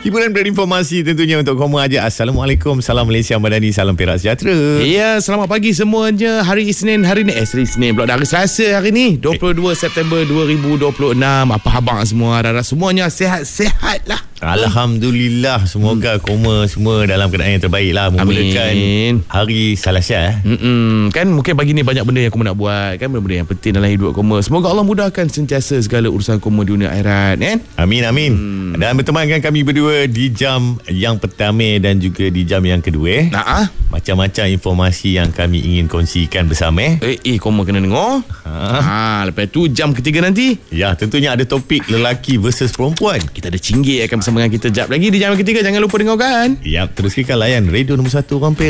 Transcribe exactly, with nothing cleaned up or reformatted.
Hiburan berinformasi tentunya untuk Koma aja. Assalamualaikum, salam Malaysia Madani, salam Perak sejahtera. Ya, selamat pagi semuanya. Hari Isnin hari ni, eh hari Isnin pula dah hari Selasa hari ni, dua puluh dua September dua ribu dua puluh enam. Apa khabar semua? Harap semuanya sihat-sihat lah. Alhamdulillah, semoga hmm. Koma semua dalam keadaan yang terbaik lah. Memulakan Amin. hari Selasa. Mm-mm. Kan mungkin pagi ni banyak benda yang Koma nak buat, kan benda-benda yang penting dalam hidup Koma. Semoga Allah mudahkan sentiasa segala urusan Koma dunia akhirat, kan? Amin, amin. Hmm. Dan bertemankan kami berdua di jam yang pertama dan juga di jam yang kedua. Nah, macam-macam informasi yang kami ingin kongsikan bersama. Eh, eh Koma kena dengar. Ha. ha, lepas tu jam ketiga nanti, ya, tentunya ada topik lelaki versus perempuan. Kita ada Cinggir akan bersama dengan kita jap lagi di jam ketiga. Jangan lupa dengarkan. Ya, terus kekal layan radio nombor satu orang Perak.